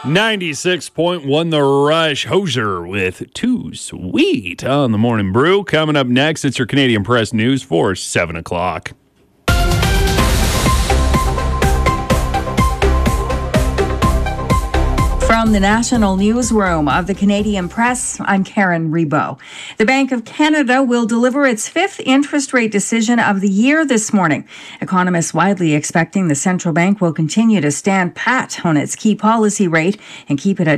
96.1 The Rush. Hosier with Too Sweet on the Morning Brew. Coming up next, it's your Canadian Press News for 7 o'clock. From the National Newsroom of the Canadian Press, I'm Karen Rebo. The Bank of Canada will deliver its fifth interest rate decision of the year this morning. Economists widely expecting the central bank will continue to stand pat on its key policy rate and keep it at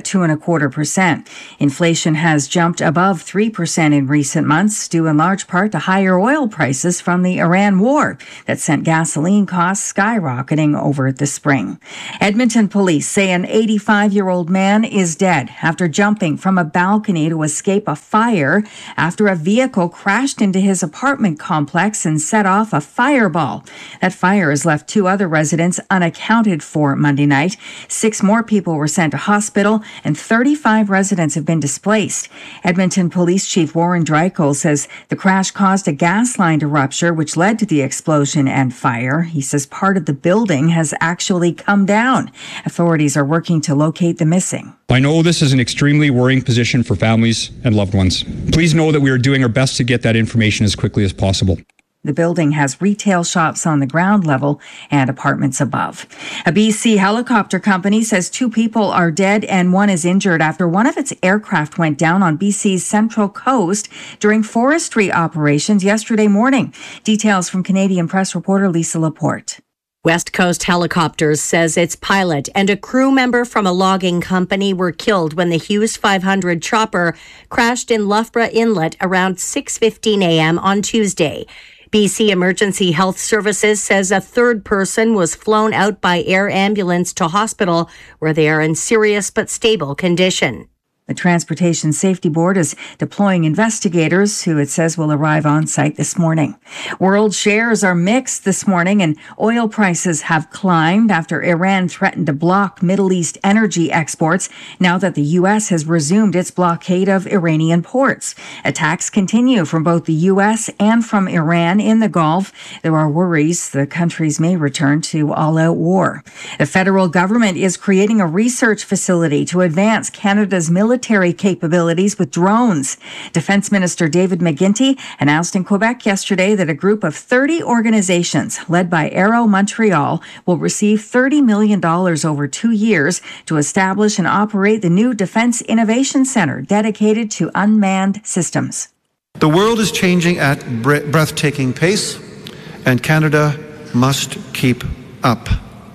2.25%. Inflation has jumped above 3% in recent months, due in large part to higher oil prices from the Iran war that sent gasoline costs skyrocketing over the spring. Edmonton police say an 85-year-old man is dead after jumping from a balcony to escape a fire after a vehicle crashed into his apartment complex and set off a fireball. That fire has left 2 other residents unaccounted for Monday night. 6 more people were sent to hospital and 35 residents have been displaced. Edmonton Police Chief Warren Dreichel says the crash caused a gas line to rupture, which led to the explosion and fire. He says part of the building has actually come down. Authorities are working to locate the missing. I know this is an extremely worrying position for families and loved ones. Please know that we are doing our best to get that information as quickly as possible. The building has retail shops on the ground level and apartments above. A BC helicopter company says 2 people are dead and 1 is injured after one of its aircraft went down on BC's Central Coast during forestry operations yesterday morning. Details from Canadian Press reporter Lisa Laporte. West Coast Helicopters says its pilot and a crew member from a logging company were killed when the Hughes 500 chopper crashed in Loughborough Inlet around 6:15 a.m. on Tuesday. BC Emergency Health Services says a 3rd person was flown out by air ambulance to hospital where they are in serious but stable condition. The Transportation Safety Board is deploying investigators who it says will arrive on site this morning. World shares are mixed this morning and oil prices have climbed after Iran threatened to block Middle East energy exports now that the U.S. has resumed its blockade of Iranian ports. Attacks continue from both the U.S. and from Iran in the Gulf. There are worries the countries may return to all-out war. The federal government is creating a research facility to advance Canada's military capabilities with drones. Defense Minister David McGuinty announced in Quebec yesterday that a group of 30 organizations led by Aero Montreal will receive $30 million over 2 years to establish and operate the new Defense Innovation Centre dedicated to unmanned systems. The world is changing at breathtaking pace, and Canada must keep up.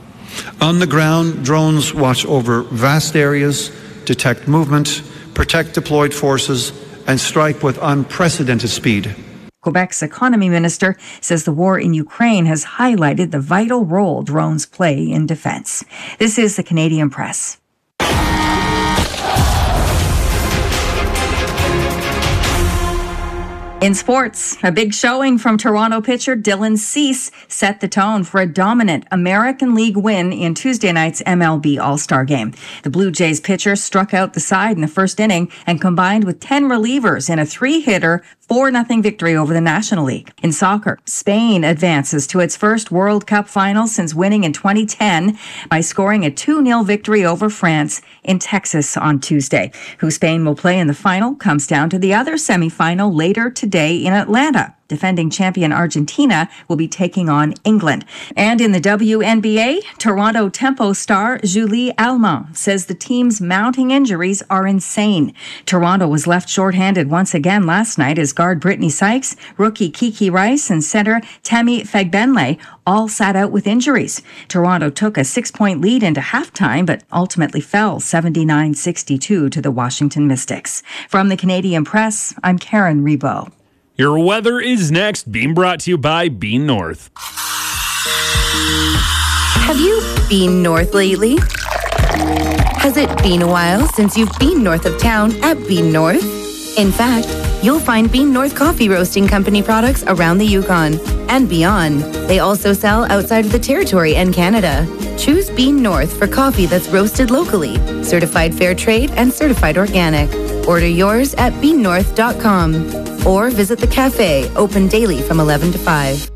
On the ground, drones watch over vast areas, detect movement, protect deployed forces, and strike with unprecedented speed. Quebec's economy minister says the war in Ukraine has highlighted the vital role drones play in defense. This is the Canadian Press. In sports, a big showing from Toronto pitcher Dylan Cease set the tone for a dominant American League win in Tuesday night's MLB All-Star Game. The Blue Jays pitcher struck out the side in the first inning and combined with 10 relievers in a 3-hitter 4-0 victory over the National League. In soccer, Spain advances to its first World Cup final since winning in 2010 by scoring a 2-0 victory over France in Texas on Tuesday. Who Spain will play in the final comes down to the other semifinal later today in Atlanta. Defending champion Argentina will be taking on England. And in the WNBA, Toronto Tempo star Julie Allemand says the team's mounting injuries are insane. Toronto was left shorthanded once again last night as guard Brittany Sykes, rookie Kiki Rice, and center Tammy Fagbenle all sat out with injuries. Toronto took a 6-point lead into halftime, but ultimately fell 79-62 to the Washington Mystics. From the Canadian Press, I'm Karen Rebo. Your weather is next, being brought to you by Bean North. Have you been north lately? Has it been a while since you've been north of town at Bean North? In fact, you'll find Bean North Coffee Roasting Company products around the Yukon and beyond. They also sell outside of the territory and Canada. Choose Bean North for coffee that's roasted locally, certified fair trade, and certified organic. Order yours at beannorth.com or visit the cafe, open daily from 11 to 5.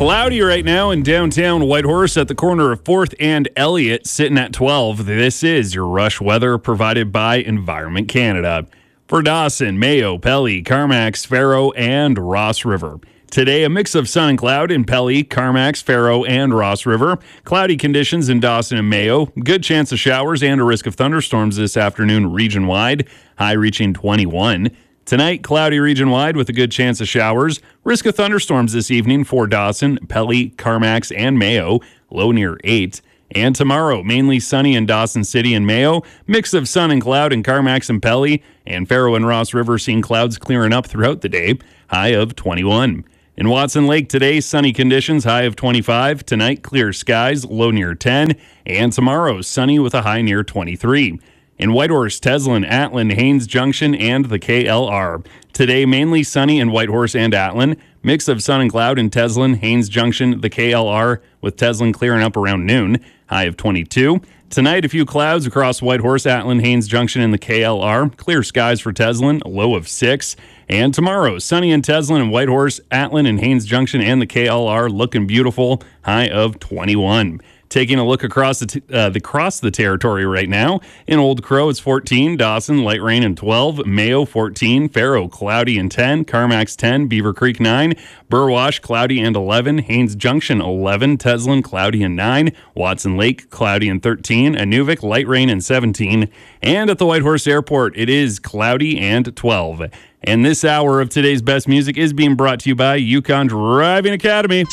Cloudy right now in downtown Whitehorse at the corner of 4th and Elliott, sitting at 12. This is your rush weather provided by Environment Canada. For Dawson, Mayo, Pelly, Carmacks, Faro, and Ross River. Today, a mix of sun and cloud in Pelly, Carmacks, Faro, and Ross River. Cloudy conditions in Dawson and Mayo. Good chance of showers and a risk of thunderstorms this afternoon region-wide. High reaching 21. Tonight, cloudy region-wide with a good chance of showers. Risk of thunderstorms this evening for Dawson, Pelly, Carmacks, and Mayo. Low near 8. And tomorrow, mainly sunny in Dawson City and Mayo. Mix of sun and cloud in Carmacks and Pelly. And Faro and Ross River seeing clouds clearing up throughout the day. High of 21. In Watson Lake today, sunny conditions, high of 25. Tonight, clear skies, low near 10. And tomorrow, sunny with a high near 23. In Whitehorse, Teslin, Atlin, Haines Junction, and the KLR. Today, mainly sunny in Whitehorse and Atlin. Mix of sun and cloud in Teslin, Haines Junction, the KLR, with Teslin clearing up around noon. High of 22. Tonight, a few clouds across Whitehorse, Atlin, Haines Junction, and the KLR. Clear skies for Teslin, a low of 6. And tomorrow, sunny in Teslin and Whitehorse, Atlin, and Haines Junction, and the KLR, looking beautiful. High of 21. Taking a look across the territory right now. In Old Crow, it's 14. Dawson, light rain and 12. Mayo, 14. Faro, cloudy and 10. Carmacks, 10. Beaver Creek, 9. Burwash, cloudy and 11. Haines Junction, 11. Teslin, cloudy and 9. Watson Lake, cloudy and 13. Inuvik, light rain and 17. And at the Whitehorse Airport, it is cloudy and 12. And this hour of today's best music is being brought to you by Yukon Driving Academy.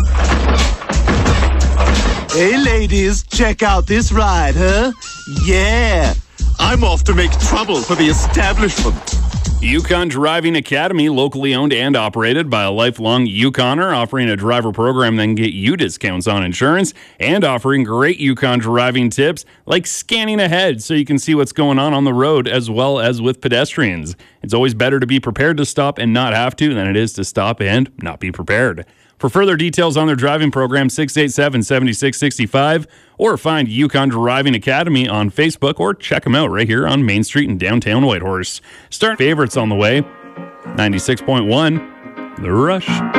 Hey, ladies, check out this ride, huh? Yeah, I'm off to make trouble for the establishment. Yukon Driving Academy, locally owned and operated by a lifelong Yukoner, offering a driver program that can get you discounts on insurance and offering great Yukon driving tips like scanning ahead so you can see what's going on the road as well as with pedestrians. It's always better to be prepared to stop and not have to than it is to stop and not be prepared. For further details on their driving program, 687-7665, or find Yukon Driving Academy on Facebook, or check them out right here on Main Street in downtown Whitehorse. Start favorites on the way. 96.1, The Rush.